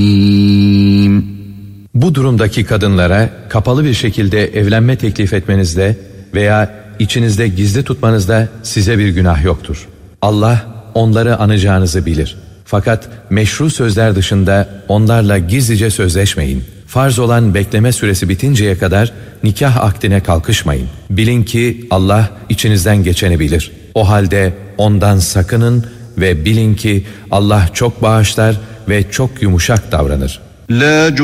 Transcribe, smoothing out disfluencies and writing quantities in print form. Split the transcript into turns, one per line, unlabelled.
Bu durumdaki kadınlara kapalı bir şekilde evlenme teklif etmenizde veya içinizde gizli tutmanızda size bir günah yoktur. Allah onları anacağınızı bilir. Fakat meşru sözler dışında onlarla gizlice sözleşmeyin. Farz olan bekleme süresi bitinceye kadar nikah akdine kalkışmayın. Bilin ki Allah içinizden geçeni bilir. O halde ondan sakının ve bilin ki Allah çok bağışlar ve çok yumuşak davranır.